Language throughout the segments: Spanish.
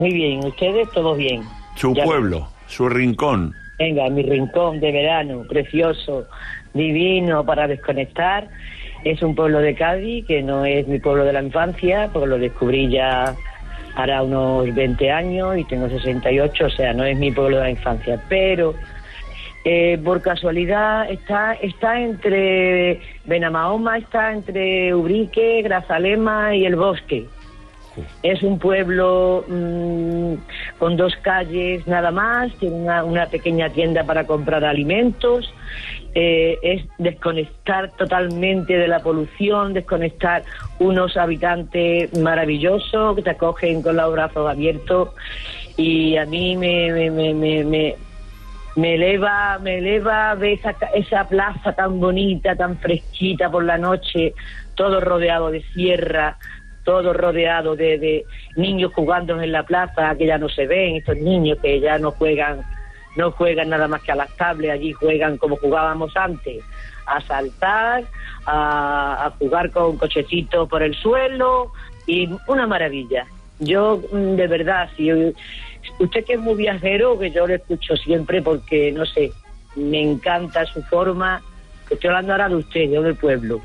Muy bien, ustedes todos bien. Su pueblo, su rincón. Venga, mi rincón de verano, precioso, divino para desconectar. Es un pueblo de Cádiz que no es mi pueblo de la infancia, porque lo descubrí ya hará unos 20 años y tengo 68, o sea, no es mi pueblo de la infancia, pero por casualidad está entre Benamahoma, está entre Ubrique, Grazalema y El Bosque. Es un pueblo con 2 calles nada más, tiene una pequeña tienda para comprar alimentos, es desconectar totalmente de la polución, desconectar unos habitantes maravillosos que te acogen con los brazos abiertos, y a mí me eleva ver esa plaza tan bonita, tan fresquita por la noche, todo rodeado de sierra, todo rodeado de niños jugando en la plaza, que ya no se ven, estos niños que ya no juegan nada más que a las tablets, allí juegan como jugábamos antes, a saltar, a jugar con cochecitos por el suelo, y una maravilla. Yo, de verdad, si usted que es muy viajero, que yo lo escucho siempre porque, no sé, me encanta su forma. Estoy hablando ahora de usted, yo del pueblo.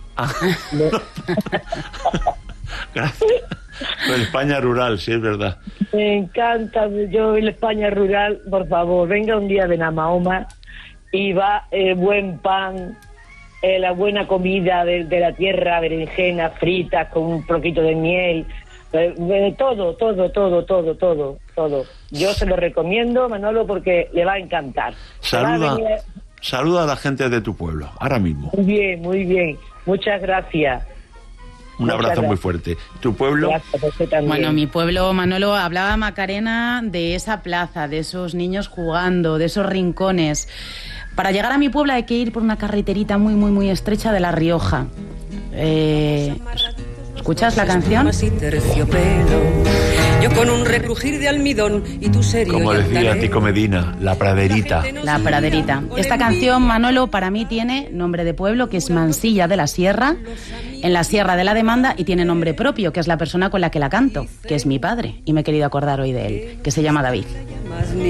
Gracias. Pues España rural, sí, es verdad. Me encanta, yo en la España rural, por favor, venga un día de Benamahoma y va buen pan, la buena comida de la tierra, berenjenas fritas con un poquito de miel, todo. Yo se lo recomiendo, Manolo, porque le va a encantar. Saluda a la gente de tu pueblo, ahora mismo. Muy bien. Muchas gracias. Un abrazo muy fuerte. ¿Tu pueblo? Bueno, mi pueblo, Manolo, hablaba Macarena de esa plaza, de esos niños jugando, de esos rincones. Para llegar a mi pueblo hay que ir por una carreterita muy estrecha de La Rioja. ¿Escuchas la canción? Yo con un recrujir de almidón y tu serio. Como decía Tico Medina, la praderita. La praderita. Esta canción, Manolo, para mí tiene nombre de pueblo, que es Mansilla de la Sierra, en la Sierra de la Demanda, y tiene nombre propio, que es la persona con la que la canto, que es mi padre, y me he querido acordar hoy de él, que se llama David.